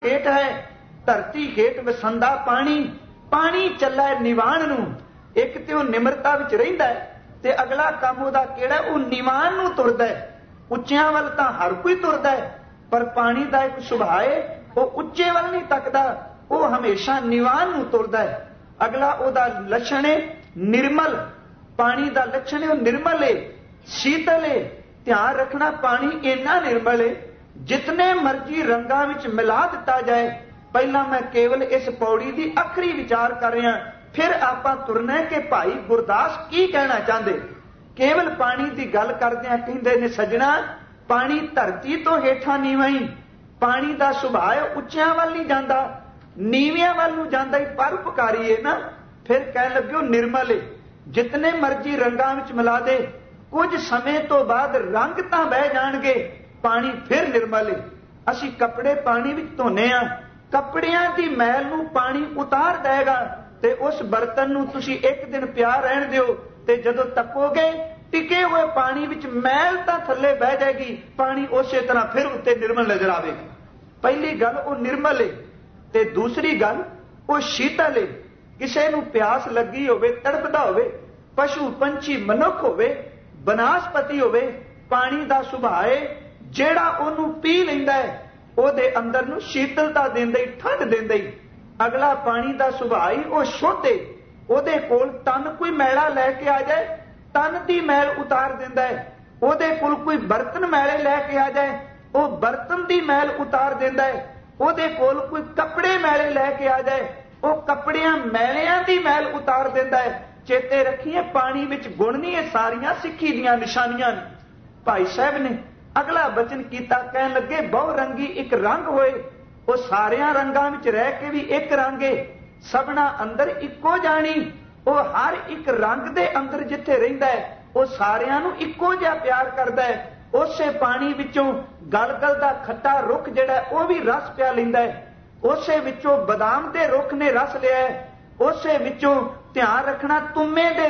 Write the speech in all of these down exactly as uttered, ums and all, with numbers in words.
हेठ है, धरती हेठ वसंदा पानी, पानी चला निवाण नूं। एक ते वो निमरता विच रहिंदा है ते अगला काम उहदा किहड़ा वो निवाण नूं तुरदा है। उच्चियां वल तां हर कोई तुरदा है, पर पानी दा एक सुभाव है वो उच्चे वल नहीं तकदा, वो हमेशा निवाण नूं तुरदा है। अगला उहदा लक्षण है निर्मल, पानी दा लक्षण है निर्मल है, शीतल है। ध्यान रखना पानी इन्ना निर्मल है जितने मर्जी रंगां विच मिला दिता जाए। पहला मैं केवल इस पौड़ी की आखिरी विचार कर रहा, फिर आपां तुरना कि भाई गुरदास की कहना चाहते। केवल पानी की गल करदिआं कहंदे ने सजना पानी धरती तो हेठां नीवां ही, पानी का सुभाव उच्चियां वल नहीं जांदा, नीवियां वल नूं जांदा ही, परोपकारी है ना। फिर कह लग्यो निर्मल है, जितने मर्जी रंगां विच मिला दे, कुछ समय तो बाद रंग तां बह जाणगे, पानी फिर निर्मल है। असीं कपड़े पानी विच धोने आ, कपड़ियां दी मैल नूं पानी उतार देगा ते उस बर्तन नूं तुसीं एक दिन पिया रहण दिओ ते जदों तपोगे टिके हुए पानी विच मैल तां थल्ले बह जाएगी, पानी उसे तरह फिर उत्ते निर्मल नजर आवेगा। पहली गल वो निर्मल है ते दूसरी गल वो शीतल है। किसे नूं प्यास लगी होवे, तड़पदा होवे, पशु पंछी मनुख होवे, बनस्पति होवे, पानी का सुभाव है जिहड़ा ओनू पी लैंदा है ओहदे अंदर नूं शीतलता देंदा ही, ठंड देंदा ही। अगला पानी का सुभाव ही वो शुद्ध है, ओहदे कोल तन कोई मैला लैके आ जाए तन की मैल उतार देंदा है, ओहदे कोल कोई बर्तन मैले लैके आ जाए वो बर्तन की मैल उतार देंदा है, ओहदे कोल कोई कपड़े मैले लैके आ जाए वो कपड़ियां मैलियां की मैल उतार देंदा है। चेते रखिए पानी विच गुण नहीं, ये सारियां सिक्खी दियां निशानियां ने। भाई साहब ने अगला बचन किया, कहन लगे बहु रंगी एक रंग होए, वो सारियां रंगां विच रह के भी एक रंग है, सबना अंदर इक्को जानी। वो हर एक रंग दे अंदर जिथे रहिंदा है वो सारियां नूं इक्को जिहा प्यार करदा है। उसे पानी विचों गलगल दा खट्टा रुख जिहड़ा वो भी रस पिया लैंदा है, उसे विचों बादाम दे रुख ने रस लिया है, उसे विचों ध्यान रखना तुम्मे दे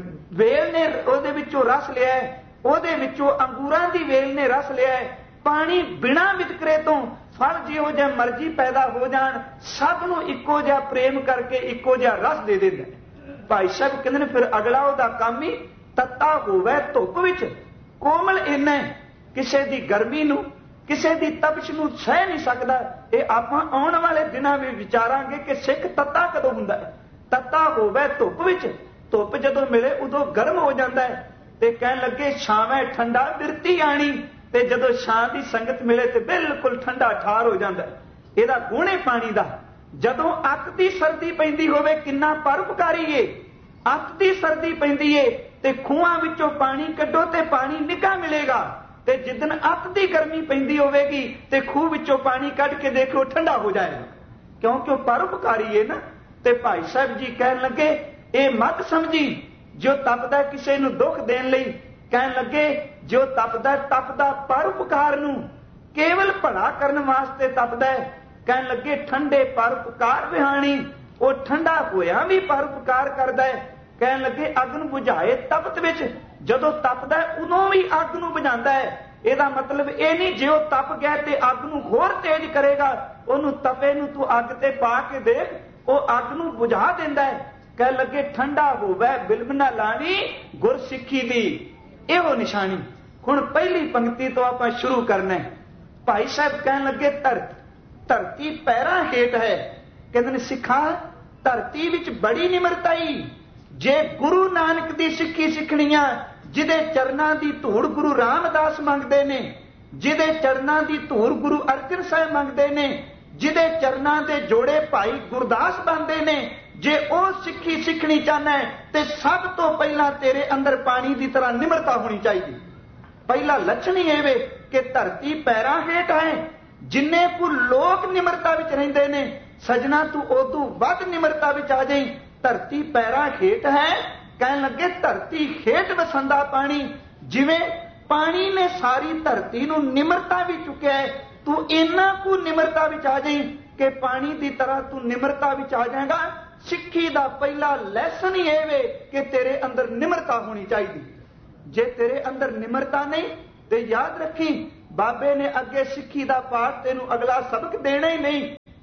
वेल ने ओहदे विचों रस लिया है, ओहदे विचों अंगूरां दी वेल ने रस लिया है। पानी बिना वितकरे तो फल जिहो जिहा मर्जी पैदा हो जाण सब नूं इक्को जिहा प्रेम करके इक्को जिहा रस दे दिंदा है। भाई साहब कहंदे ने फिर अगला ओहदा काम ही तत्ता होवे धुप विच कोमल इन्ना किसे दी गर्मी नूं किसे दी तपश नूं सह नहीं सकदा। ये आपां आउण वाले दिनां विच विचारांगे कि सिख तत्ता कदों हुंदा है। तत्ता होवे धुप विच, धुप जदों मिले उदों गर्म हो जाता है ते कहण लगे छावे ठंडा बिरती आणी, ते जदों छां दी संगत मिले ते बिल्कुल ठंडा ठार हो जाता है। इहदा गुण है पानी दा। जदों अत दी सर्दी पैंदी होवे किन्ना परोपकारी है, अत दी सर्दी पैंदी है ते खूहां विचों पानी कड्डो ते पानी निੱਘਾ मिलेगा, ते जिदन अत दी गर्मी पैंदी होवेगी ते खूह विचों पानी कढ के देखो ठंडा हो जाएगा, क्योंकि परोपकारी है ना। ते भाई साहब जी कहन लगे ये मत समझी जो तपदा किसे नूं दुख देण लई, कहन लगे जो तपदा तपदा परोपकार नूं केवल भला करन वास्ते तपदा है। कहन लगे ठंडे परोपकार विहाणी, वो ठंडा होया भी परोपकार करदा है। कहन लगे अग नूं बुझाए तपत विच, जदों तपदा उदों भी अग नूं बुझांदा है। ਇਹਦਾ मतलब ਇਹ नहीं जे ਉਹ तप गया ते अग नूं होर तेज करेगा, ਉਹਨੂੰ तपे नूं तू अग ते पा के देख, ਉਹ अग नूं बुझा दिंदा है। कह लगे ठंडा होवे बिलम ना लाणी गुर सिੱਖੀ दी, ਇਹੋ निशानी। हुण पहली पंक्ति तो आपां शुरू करना है। भाई साहब कहन लगे धरती धरती पैरां हेठ है, कहंदे ने सिखा धरती विच बड़ी निमरताई। जे गुरु नानक दी सिੱਖੀ सिੱਖਣੀ आ, जिदे चरना दी धूड़ गुरु रामदास मंगदे ने, जिदे चरना दी धूड़ गुरु अर्जन साहिब मंगदे ने, जिदे चरना दे जोड़े भाई गुरदास बनदे ने, जे ओ सिੱਖੀ सिੱਖਣੀ चाहना है ते सब तो पहला तेरे अंदर पानी की तरह निमरता होनी चाहिए। पहला लक्षण ही है कि धरती पैरां हेठ है। जिन्ने को लोग निमरता विच रहिंदे ने, सजना तू उदों वध निमरता विच आ जाई। धरती पैरां हेठ है, कहन लगे धरती हेठ वसंदा पानी। जिवें पानी ने सारी धरती नूं निमरता भी चुकिया है, तू इन्ना को निमरता विच आ जाई कि पानी की तरह तू निमरता विच आ जाएगा। सिੱਖੀ दा पहला लैसन ही है कि तेरे अंदर निमरता होनी चाहिए। जे तेरे अंदर निमरता नहीं तो याद रखी बाबे ने अगे सिੱਖੀ दा पाठ तेनू अगला सबक देना ही नहीं।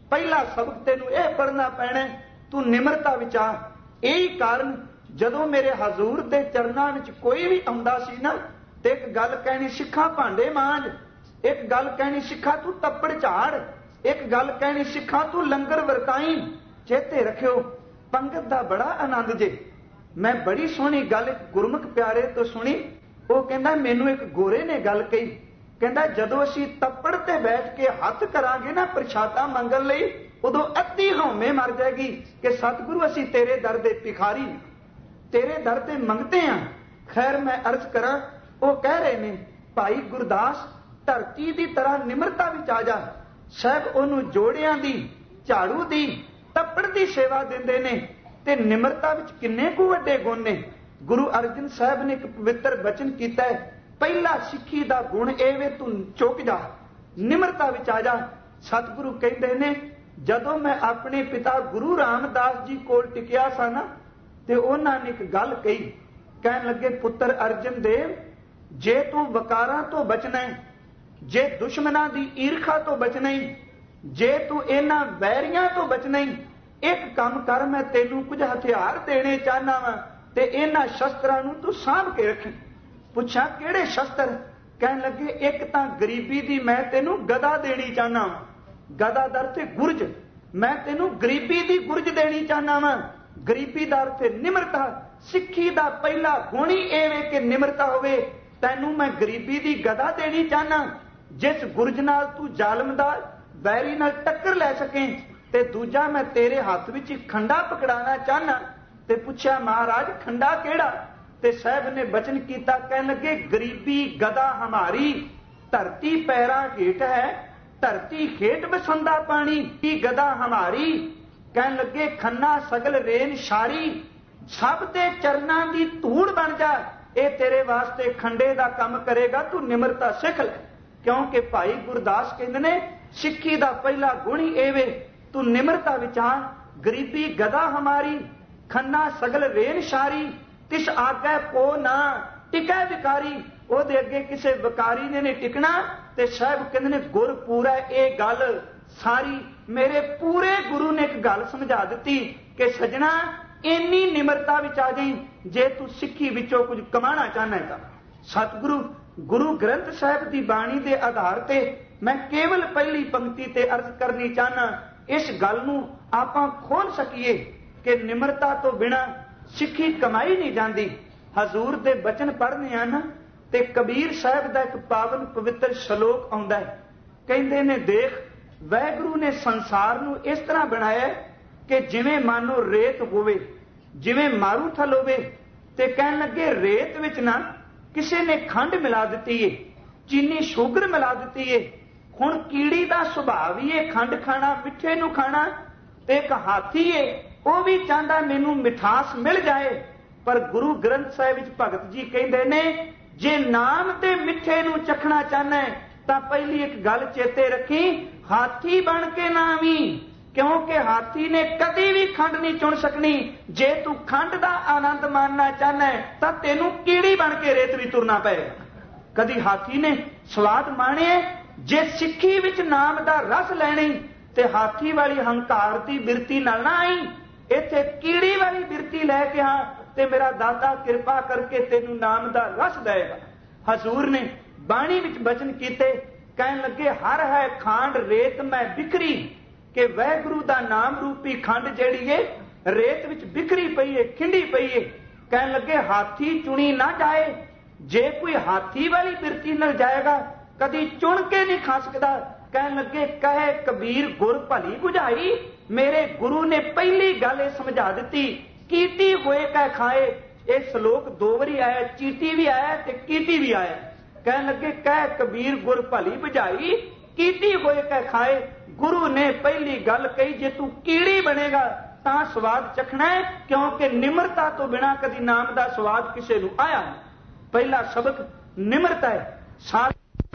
ਪਹਿਲਾ ਸਬਕ ਤੈਨੂੰ ਇਹ ਪੜ੍ਹਨਾ ਪੈਣਾ, ਤੂੰ ਨਿਮਰਤਾ ਵਿੱਚ ਆ। ਇਹੀ ਕਾਰਨ ਜਦੋਂ ਮੇਰੇ ਹਜ਼ੂਰ ਦੇ ਚਰਨਾਂ ਵਿੱਚ ਕੋਈ ਵੀ ਆਉਂਦਾ ਸੀ ਨਾ, ਤੇ ਇੱਕ ਗੱਲ ਕਹਿਣੀ, ਸਿੱਖਾਂ ਭਾਂਡੇ ਮਾਂਜ, ਇੱਕ ਗੱਲ ਕਹਿਣੀ, ਸਿੱਖਾਂ ਤੂੰ ਤੱਪੜ ਝਾੜ, ਇੱਕ ਗੱਲ ਕਹਿਣੀ, ਸਿੱਖਾਂ ਤੂੰ ਲੰਗਰ ਵਰਤਾਈ। ਚੇਤੇ ਰੱਖਿਓ, ਪੰਗਤ ਦਾ ਬੜਾ ਆਨੰਦ ਜੇ। ਮੈਂ ਬੜੀ ਸੋਹਣੀ ਗੱਲ ਗੁਰਮੁਖ ਪਿਆਰੇ ਤੋਂ ਸੁਣੀ। ਉਹ ਕਹਿੰਦਾ, ਮੈਨੂੰ ਇੱਕ ਗੋਰੇ ਨੇ ਗੱਲ ਕਹੀ, ਕਹਿੰਦਾ ਜਦੋਂ ਅਸੀਂ ਤੱਪੜ ਤੇ ਬੈਠ ਕੇ ਹੱਥ ਕਰਾਂਗੇ ਨਾ ਪ੍ਰਸ਼ਾਦਾ ਮੰਗਣ ਲਈ, ਉਦੋਂ ਅੱਧੀ ਹਉਮੈ ਮਰ ਜਾਏਗੀ ਕਿ ਸਤਿਗੁਰੂ ਅਸੀਂ ਤੇਰੇ ਦਰ ਦੇ ਭਿਖਾਰੀ, ਤੇਰੇ ਦਰ ਤੇ ਮੰਗਤੇ ਆ। ਖੈਰ ਮੈਂ ਅਰਜ਼ ਕਰਾਂ, ਉਹ ਕਹਿ ਰਹੇ ਨੇ, ਭਾਈ ਗੁਰਦਾਸ ਧਰਤੀ ਦੀ ਤਰ੍ਹਾਂ ਨਿਮਰਤਾ ਵਿੱਚ ਆ ਜਾ। ਸਾਹਿਬ ਉਹਨੂੰ ਜੋੜਿਆਂ ਦੀ, ਝਾੜੂ ਦੀ, ਤੱਪੜ ਦੀ ਸੇਵਾ ਦਿੰਦੇ ਨੇ, ਤੇ ਨਿਮਰਤਾ ਵਿੱਚ ਕਿੰਨੇ ਕੁ ਵੱਡੇ ਗੁਣ ਨੇ। ਗੁਰੂ ਅਰਜਨ ਸਾਹਿਬ ਨੇ ਇੱਕ ਪਵਿੱਤਰ ਬਚਨ ਕੀਤਾ ਹੈ, ਪਹਿਲਾ ਸਿੱਖੀ ਦਾ ਗੁਣ ਇਹ ਵੇ ਤੂੰ ਚੁੱਕ ਜਾ, ਨਿਮਰਤਾ ਵਿੱਚ ਆ ਜਾ। ਸਤਿਗੁਰੂ ਕਹਿੰਦੇ ਨੇ, ਜਦੋਂ ਮੈਂ ਆਪਣੇ ਪਿਤਾ ਗੁਰੂ ਰਾਮਦਾਸ ਜੀ ਕੋਲ ਟਿਕਿਆ ਸਾਂ ਨਾ, ਤੇ ਉਹਨਾਂ ਨੇ ਇੱਕ ਗੱਲ ਕਹੀ, ਕਹਿਣ ਲੱਗੇ, ਪੁੱਤਰ ਅਰਜਨ ਦੇਵ, ਜੇ ਤੂੰ ਵਕਾਰਾਂ ਤੋਂ ਬਚਣਾ ਹੈ, ਜੇ ਦੁਸ਼ਮਣਾਂ ਦੀ ਈਰਖਾ ਤੋਂ ਬਚਣਾ ਹੈ, ਜੇ ਤੂੰ ਇਹਨਾਂ ਵੈਰੀਆਂ ਤੋਂ ਬਚਣਾ ਹੈ, ਇੱਕ ਕੰਮ ਕਰ, ਮੈਂ ਤੈਨੂੰ ਕੁਝ ਹਥਿਆਰ ਦੇਣੇ ਚਾਹਨਾ ਵਾਂ, ਤੇ ਇਹਨਾਂ ਸ਼ਸਤਰਾਂ ਨੂੰ ਤੂੰ ਸਾਂਭ ਕੇ ਰੱਖੀ। ਪੁੱਛਾ ਕਿਹੜੇ ਸ਼ਸਤਰ? ਕਹਿਣ ਲੱਗੇ, ਇੱਕ ਤਾਂ ਗਰੀਬੀ ਦੀ ਮੈਂ ਤੈਨੂੰ ਗਦਾ ਦੇਣੀ ਚਾਹਨਾ ਵਾਂ, ਗਦਾ ਦਰ ਤੇ ਗੁਰਜ, ਮੈਂ ਤੈਨੂੰ ਗਰੀਬੀ ਦੀ ਗੁਰਜ ਦੇਣੀ ਚਾਹਨਾ ਵਾਂ। ਗਰੀਬੀ ਦਾ ਅਰਥ ਨਿਮਰਤਾ। ਸਿੱਖੀ ਦਾ ਪਹਿਲਾ ਗੁਣ ਹੀ ਇਹ ਵੇ ਕਿ ਨਿਮਰਤਾ ਹੋਵੇ। ਤੈਨੂੰ ਮੈਂ ਗਰੀਬੀ ਦੀ ਗਦਾ ਦੇਣੀ ਚਾਹਨਾ, ਜਿਸ ਗੁਰਜ ਨਾਲ ਤੂੰ ਜ਼ਾਲਮ ਦਾ, ਵੈਰੀ ਨਾਲ ਟੱਕਰ ਲੈ ਸਕੇ। ਤੇ ਦੂਜਾ, ਮੈਂ ਤੇਰੇ ਹੱਥ ਵਿੱਚ ਖੰਡਾ ਪਕੜਾਣਾ ਚਾਹਨਾ। ਤੇ ਪੁੱਛਿਆ, ਮਹਾਰਾਜ ਖੰਡਾ ਕਿਹੜਾ? ਤੇ ਸਾਹਿਬ ਨੇ ਬਚਨ ਕੀਤਾ, ਕਹਿਣ ਲੱਗੇ, ਗਰੀਬੀ ਗਦਾ ਹਮਾਰੀ, ਧਰਤੀ ਪੈਰਾਂ ਹੇਠ ਹੈ, ਧਰਤੀ ਹੇਠ ਵਸੰਦਾ ਪਾਣੀ, ਕੀ ਗਦਾ ਹਮਾਰੀ। ਕਹਿਣ ਲੱਗੇ, ਖੰਨਾ ਸਗਲ ਰੇਨ ਸ਼ਾਰੀ, ਸਭ ਦੇ ਚਰਨਾਂ ਦੀ ਧੂੜ ਬਣ ਜਾ। ਇਹ ਤੇਰੇ ਵਾਸਤੇ ਖੰਡੇ ਦਾ ਕੰਮ ਕਰੇਗਾ, ਤੂੰ ਨਿਮਰਤਾ ਸਿੱਖ ਲੈ। ਕਿਉਂਕਿ ਭਾਈ ਗੁਰਦਾਸ ਕਹਿੰਦੇ ਨੇ, ਸਿੱਖੀ ਦਾ ਪਹਿਲਾ ਗੁਣ ਹੀ ਇਹ ਵੇ, ਤੂੰ ਨਿਮਰਤਾ ਵਿੱਚ ਆ। ਗਰੀਬੀ ਗਦਾ ਹਮਾਰੀ, ਖੰਨਾ ਸਗਲ ਰੇਨ ਸ਼ਾਰੀ, ਤਿਸ ਆਗੇ ਕੋ ਨਾ ਟਿਕੈ ਵਿਕਾਰੀ। ਉਹਦੇ ਅੱਗੇ ਕਿਸੇ ਵਿਕਾਰੀ ਨੇ ਨਹੀਂ ਟਿਕਣਾ। ਤੇ ਸਾਹਿਬ ਕਹਿੰਦੇ ਨੇ, ਗੁਰ ਪੂਰਾ। ਇਹ ਗੱਲ ਸਾਰੀ ਮੇਰੇ ਪੂਰੇ ਗੁਰੂ ਨੇ ਇੱਕ ਗੱਲ ਸਮਝਾ ਦਿੱਤੀ ਕਿ ਸਜਣਾ, ਇੰਨੀ ਨਿਮਰਤਾ ਵਿੱਚ ਆ ਜਾਈਂ ਜੇ ਤੂੰ ਸਿੱਖੀ ਵਿੱਚੋਂ ਕੁਝ ਕਮਾਣਾ ਚਾਹਨਾ ਹੈ। ਸਤਿਗੁਰੂ ਗੁਰੂ ਗ੍ਰੰਥ ਸਾਹਿਬ ਦੀ ਬਾਣੀ ਦੇ ਆਧਾਰ ਤੇ ਮੈਂ ਕੇਵਲ ਪਹਿਲੀ ਪੰਕਤੀ ਤੇ ਅਰਜ਼ ਕਰਨੀ ਚਾਹਨਾ, ਇਸ ਗੱਲ ਨੂੰ ਆਪਾਂ ਖੋਲ ਸਕੀਏ ਕਿ ਨਿਮਰਤਾ ਤੋਂ ਬਿਨਾਂ ਸਿੱਖੀ ਕਮਾਈ ਨਹੀਂ ਜਾਂਦੀ। ਹਜ਼ੂਰ ਦੇ ਬਚਨ ਪੜ੍ਹਨੇ ਆ ਨਾ, ਤੇ ਕਬੀਰ ਸਾਹਿਬ ਦਾ ਇੱਕ ਪਾਵਨ ਪਵਿੱਤਰ ਸ਼ਲੋਕ ਆਉਂਦਾ ਹੈ। ਕਹਿੰਦੇ ਨੇ, ਦੇਖ ਵਾਹਿਗੁਰੂ ਨੇ ਸੰਸਾਰ ਨੂੰ ਇਸ ਤਰ੍ਹਾਂ ਬਣਾਇਆ ਕਿ ਜਿਵੇਂ ਮਾਨੋ ਰੇਤ ਹੋਵੇ, ਜਿਵੇਂ ਮਾਰੂਥਲ ਹੋਵੇ। ਤੇ ਕਹਿਣ ਲੱਗੇ, ਰੇਤ ਵਿੱਚ ਨਾ ਕਿਸੇ ਨੇ ਖੰਡ ਮਿਲਾ ਦਿੱਤੀ ਏ, ਚੀਨੀ ਸ਼ੂਗਰ ਮਿਲਾ ਦਿੱਤੀ ਏ। ਹੁਣ ਕੀੜੀ ਦਾ ਸੁਭਾਅ ਵੀ ਇਹ ਖੰਡ ਖਾਣਾ, ਮਿੱਠੇ ਨੂੰ ਖਾਣਾ। ਤੇ ਇੱਕ ਹਾਥੀ ਏ, ਉਹ ਵੀ ਚਾਹੁੰਦਾ ਮੈਨੂੰ ਮਿਠਾਸ ਮਿਲ ਜਾਏ। ਪਰ ਗੁਰੂ ਗ੍ਰੰਥ ਸਾਹਿਬ ਵਿੱਚ ਭਗਤ ਜੀ ਕਹਿੰਦੇ ਨੇ, ਜੇ ਨਾਮ ਤੇ ਮਿੱਠੇ ਨੂੰ ਚਖਣਾ ਚਾਹਨਾ ਹੈ ਤਾਂ ਪਹਿਲੀ ਇੱਕ ਗੱਲ ਚੇਤੇ ਰੱਖੀ, ਹਾਥੀ ਬਣ ਕੇ ਨਾ ਆਵੀਂ। ਕਿਉਂਕਿ ਹਾਥੀ ਨੇ ਕਦੀ ਵੀ ਖੰਡ ਨਹੀਂ ਚੁਣ ਸਕਣੀ। ਜੇ ਤੂੰ ਖੰਡ ਦਾ ਆਨੰਦ ਮਾਣਨਾ ਚਾਹਨਾ ਹੈ ਤਾਂ ਤੈਨੂੰ ਕੀੜੀ ਬਣ ਕੇ ਰੇਤ ਵੀ ਤੁਰਨਾ ਪਏਗਾ। ਕਦੀ ਹਾਥੀ ਨੇ ਸਵਾਦ ਮਾਣਿਆ। ਜੇ ਸਿੱਖੀ ਵਿੱਚ ਨਾਮ ਦਾ ਰਸ ਲੈਣੀ ਤੇ ਹਾਥੀ ਵਾਲੀ ਹੰਕਾਰ ਦੀ ਬਿਰਤੀ ਨਾਲ ਨਾ ਆਈ, ਇੱਥੇ ਕੀੜੀ ਵਾਲੀ ਬਿਰਤੀ ਲੈ ਕੇ ਆ ਤੇ ਮੇਰਾ ਦਾਤਾ ਕਿਰਪਾ ਕਰਕੇ ਤੈਨੂੰ ਨਾਮ ਦਾ ਰਸ ਦੇਗਾ। ਹਜ਼ੂਰ ਨੇ ਬਾਣੀ ਵਿੱਚ ਬਚਨ ਕੀਤੇ, ਕਹਿਣ ਲੱਗੇ, ਹਰ ਹੈ ਖਾਂਡ ਰੇਤ ਮੈਂ ਬਿਖਰੀ, ਕਿ ਵਾਹਿਗੁਰੂ ਦਾ ਨਾਮ ਰੂਪੀ ਖੰਡ ਜਿਹੜੀ ਏ ਰੇਤ ਵਿੱਚ ਬਿਖਰੀ ਪਈ ਏ, ਖਿੰਡੀ ਪਈ ਏ। ਕਹਿਣ ਲੱਗੇ, ਹਾਥੀ ਚੁਣੀ ਨਾ ਜਾਏ। ਜੇ ਕੋਈ ਹਾਥੀ ਵਾਲੀ ਬਿਰਤੀ ਨਾਲ ਜਾਏਗਾ ਕਦੀ ਚੁਣ ਕੇ ਨਹੀਂ ਖਾ ਸਕਦਾ। ਕਹਿਣ ਲੱਗੇ, ਕਹੇ ਕਬੀਰ ਗੁਰ ਭਲੀ ਬੁਝਾਈ। ਮੇਰੇ ਗੁਰੂ ਨੇ ਪਹਿਲੀ ਗੱਲ ਇਹ ਸਮਝਾ ਦਿੱਤੀ, ਕੀਟੀ ਹੋਏ ਕਹ ਖਾਏ। ਇਹ ਸ਼ਲੋਕ ਦੋ ਵਾਰੀ ਆਇਆ, ਚੀਟੀ ਵੀ ਆਇਆ ਤੇ ਕੀਟੀ ਵੀ ਆਇਆ। ਕਹਿਣ ਲੱਗੇ, ਕਹਿ ਕਬੀਰ ਗੁਰ ਭਲੀ ਬੁਝਾਈ, ਕੀਟੀ ਹੋਏ ਕਹ ਖਾਏ। ਗੁਰੂ ਨੇ ਪਹਿਲੀ ਗੱਲ ਕਹੀ, ਜੇ ਤੂੰ ਕੀੜੀ ਬਣੇਗਾ ਤਾਂ ਸਵਾਦ ਚਖਣਾ ਹੈ, ਕਿਉਂਕਿ ਨਿਮਰਤਾ ਤੋਂ ਬਿਨਾਂ ਕਦੀ ਨਾਮ ਦਾ ਸਵਾਦ ਕਿਸੇ ਨੂੰ ਆਇਆ ਨਹੀਂ। ਪਹਿਲਾ ਸਬਕ ਨਿਮਰਤਾ ਹੈ। ਸਾਧ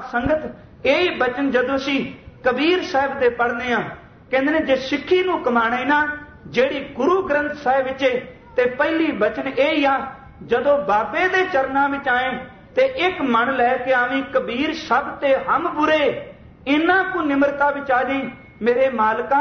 ਸੰਗਤ ਇਹ ਬਚਨ ਜਦੋਂ ਅਸੀਂ ਕਬੀਰ ਸਾਹਿਬ ਦੇ ਪੜ੍ਹਨੇ ਆ, ਕਹਿੰਦੇ ਨੇ ਜੇ ਸਿੱਖੀ ਨੂੰ ਕਮਾਣਾ ਹੈ ਨਾ, ਜਿਹੜੀ ਗੁਰੂ ਗ੍ਰੰਥ ਸਾਹਿਬ ਵਿੱਚ ਤੇ ਪਹਿਲੀ ਬਚਨ ਇਹ ਹੀ ਆ, ਜਦੋਂ ਬਾਬੇ ਦੇ ਚਰਨਾਂ ਵਿੱਚ ਆਏ ਤੇ ਇੱਕ ਮਨ ਲੈ ਕੇ ਆਵੀਂ, ਕਬੀਰ ਸਭ ਤੇ ਹਮ ਬੁਰੇ, ਇੰਨਾ ਕੁ ਨਿਮਰਤਾ ਵਿੱਚ ਆ ਜਾਈਂ, ਮੇਰੇ ਮਾਲਕਾ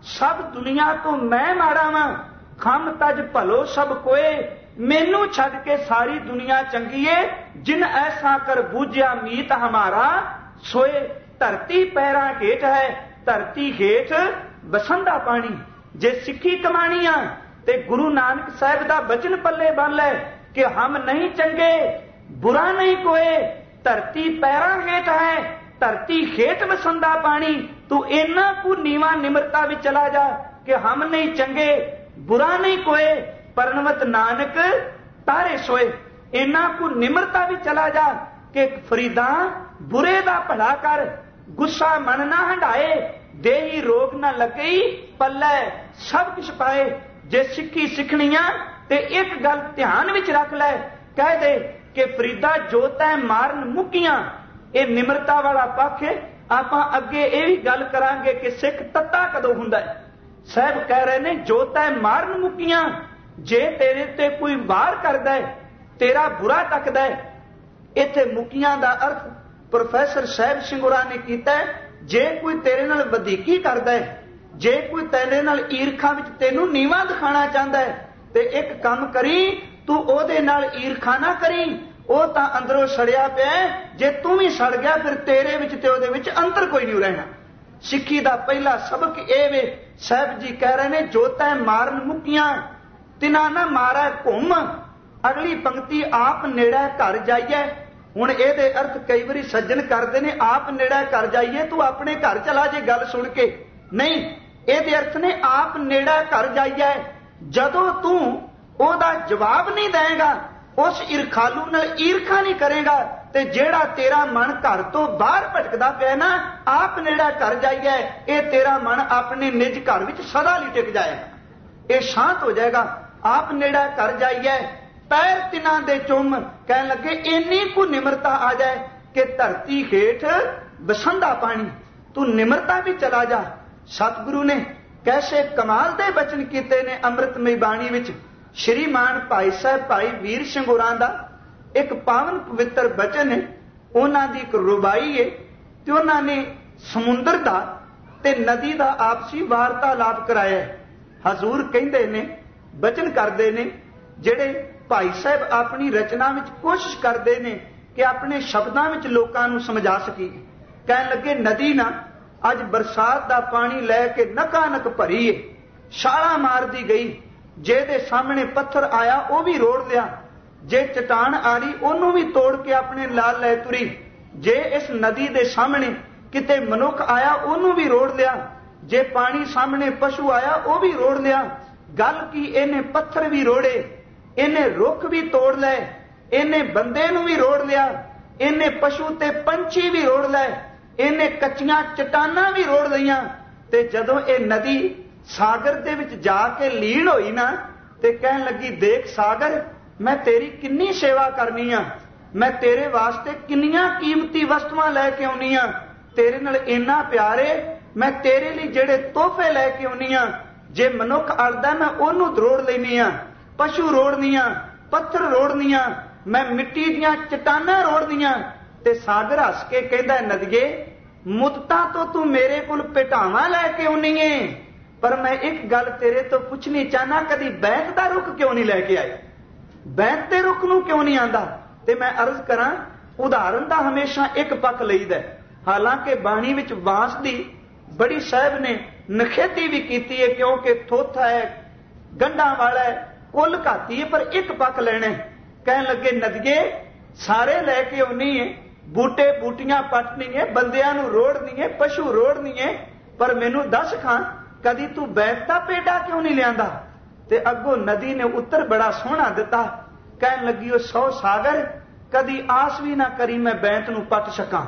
सब दुनिया तो मैं माड़ा वां, खम तज भलो सब कोए, मैनू छड़ के सारी दुनिया चंगी है, जिन ऐसा कर बूझिया मीत हमारा सोए। धरती पैरां हेठ है, धरती हेठ बसंदा पानी। जे सिक्खी कमानी आ ते गुरु नानक साहब दा बचन पल्ले बन लै कि हम नहीं चंगे, बुरा नहीं कोए, धरती पैरां हेठ है, धरती हेठ बसंदा पानी। तू इन्ना कु नीवा निमरता विच चला जा कि हम नहीं चंगे, बुरा नहीं कोए, परनवत नानक तारे सोए। इन्ना कु निमरता विच चला जा कि फरीदा बुरे दा भला कर, गुस्सा मन ना हंडाए, देही रोग ना लगई, पल्ले सब कुछ पाए। जे सिक्खी सिखणियां ते एक गल ध्यान विच रख लै, कह दे कि फरीदा जो तैं मारन मुक्कियां। ये निमरता वाला पक्ष है। आपां अगे ये भी गल करांगे कि सिख तत्ता कदों हुंदा है। साहब कह रहे ने जो तैं मारन मुक्कियां, जे तेरे ते कोई वार करदा है, तेरा बुरा तकदा है। इत्थे मुक्कियां दा अर्थ प्रोफैसर साहब सिंगुरा ने कीता है, जे कोई तेरे नाल वधीकी करदा है, जे कोई तेरे नाल ईरखा विच तैनूं नीवा दिखाना चाहता है, ते एक काम करी, तू ओदे नाल ईरखा ना करी, वो तो अंदरों सड़िया पिया, जे तू भी सड़ गया फिर तेरे विच ते ओदे विच अंतर कोई नहीं रहना। सिक्खी दा पहला सबक ये वे, साहब जी कह रहे ने जो तै मारन मुक्कियां, तिना ना मारै घुम। अगली पंक्ति आप नेड़े घर जाइए। हुण इहदे अर्थ कई बारी सज्जन करते ने आप नेड़े घर जाइए, तू अपने घर चला जे गल सुन के, नहीं, इहदे अर्थ ने आप नेड़े घर जाइए। जदों तू ओदा जवाब नहीं देगा, उस ईरखालू नाल ईरखा नहीं करेगा, ते जेड़ा तेरा मन घर तो बाहर भटकदा पिया ना, आप नेड़ा घर जाइए, ये तेरा मन अपने निज घर विच सदा लिए टिक जाएगा, ये शांत हो जाएगा। आप नेड़ा घर जाइए, पैर तिना दे चुम, कह लगे इन्नी को निमरता आ जाए कि धरती हेठ बसंदा पानी। तू निमरता भी चला जा। सतगुरु ने कैसे कमाल दे बचन कीते ने अमृतमई बाणी विच। श्रीमान भाई साहब भाई वीर सिंह होरां दा एक पावन पवित्र बचन है, उन्हां दी एक रुबाई है, ते उन्हां ने समुंदर दा ते नदी दा आपसी वार्तालाप कराया। हजूर कहंदे ने, बचन करदे ने, जेड़े भाई साहब अपनी रचना विच कोशिश करदे ने कि अपने शब्दां विच लोकां नूं समझा सकी। कहण लगे नदी ना अज बरसात दा पानी लैके नका नक भरी है, छाला मारदी गई, जेदे सामने पत्थर आया वह भी रोड़ लिया, जे चट्टान आ रही ओनू भी तोड़ के अपने लाल लै तुरी, जे इस नदी दे सामने किते मनुख आया ओनू भी रोड़ लिया, जे पानी सामने पशु आया वह भी रोड़ लिया। गल की इन्हें पत्थर भी रोड़े, इन्हें रुख भी तोड़ लै, इन्हें बंदे नू भी रोड़ लिया, इन्हें पशु ते पंछी भी रोड़ लै, इन्हें कच्चियां चट्टानां भी रोड़ लईयां। ते जदों ये नदी सागर दे विच जाके लीन होई ना, ते कहन लगी देख सागर, मैं तेरी किन्नी सेवा करनी आ, मैं तेरे वास्ते किन्नियां कीमती वस्तुआं लैके आउनी आ, तेरे नाल इन्ना प्यार है, मैं तेरे लिए जेड़े तोहफे लैके आउनी आ, जे मनुख अड़दा मैं ओनू रोड़ लैनी आ, पशु रोड़नी आ, पत्थर रोड़नी आ, मैं मिट्टी दियां चट्टानां रोड़नी आ। ते सागर हस के कहंदा नदिए, मुद्दतां तो तू मेरे कोल पेटावां लैके आउनी है, पर मैं एक गल तेरे तो पुछनी चाहना, कदी बैंत दा रुख क्यों नहीं लैके आए, बैंत दे रुख नूं क्यों नहीं आंदा। ते मैं अर्ज करां, उदाहरण दा हमेशा एक पक्ष लईदा, हालांकि बाणी विच बांस दी बड़ी साहब ने नखेती भी कीती है, क्योंकि थोथा है, गंढां वाला है, कुल घाती है, पर एक पक्ष लेने। कहन लगे नदिए सारे लैके आउनी है, बूटे बूटियां पटनी है, बंदियां नूं रोड़नी है, पशु रोड़नी है, पर मैनू दस खां कदी तू बैंत दा पेड़ा क्यों नहीं लियांदा। ते अगों नदी ने उत्तर बड़ा सोहना दिता, कहन लगी ओ सौ सागर, कदी आस भी ना करी मैं बैंत नूं पट सकां।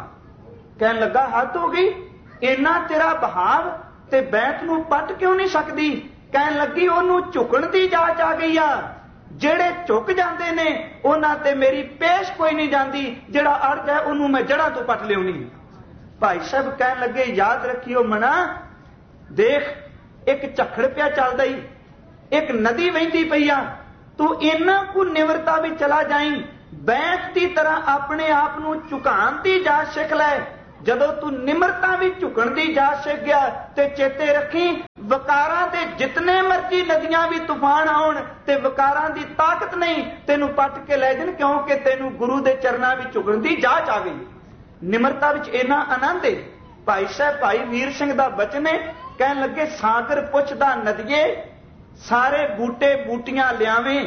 कहन लगा हद हो गई, इन्ना तेरा बहाव ते बैंत नूं पट क्यों नहीं सकदी। कहन लगी ओनू झुकण दी जाच आ गई आ, जेड़े झुक जाते ने उन्हां ते मेरी पेश कोई नहीं जाती, जेड़ा अड़ जाए उन्होंने मैं जड़ा तो पट लियाउणी। भाई साहब कहन लगे याद रखियो मना, देख एक झखड़ पिया चलदा ही, एक नदी वहिंदी पई आ, तू इन्ना को निवरता भी चला जाई, बैंत की तरह अपने आप नूं झुकाण दी जाच सिख लै, ਜਦੋਂ ਤੂੰ ਨਿਮਰਤਾ ਵੀ ਝੁਕਣ ਦੀ ਜਾਚ ਸਿੱਖ ਗਿਆ ਤੇ ਚੇਤੇ ਰੱਖੀ ਵਕਾਰਾਂ ਦੇ ਜਿਤਨੇ ਮਰਜ਼ੀ ਨਦੀਆਂ ਵੀ ਤੂਫਾਨ ਆਉਣ ਤੇ ਵਕਾਰਾਂ ਦੀ ਤਾਕਤ ਨਹੀਂ ਤੈਨੂੰ ਪੱਟ ਕੇ ਲੈ ਜਾਣ, ਕਿਉਂਕਿ ਤੈਨੂੰ ਗੁਰੂ ਦੇ ਚਰਨਾਂ ਵਿੱਚ ਝੁਕਣ ਦੀ ਜਾਚ ਆ ਗਈ। ਨਿਮਰਤਾ ਵਿੱਚ ਇੰਨਾ ਆਨੰਦ ਹੈ। ਭਾਈ ਸਾਹਿਬ ਭਾਈ ਵੀਰ ਸਿੰਘ ਦਾ ਬਚਨ ਹੈ, ਕਹਿਣ ਲੱਗੇ ਸਾਗਰ ਪੁੱਛਦਾ ਨਦੀਏ ਸਾਰੇ ਬੂਟੇ ਬੂਟੀਆਂ ਲਿਆਵੇਂ,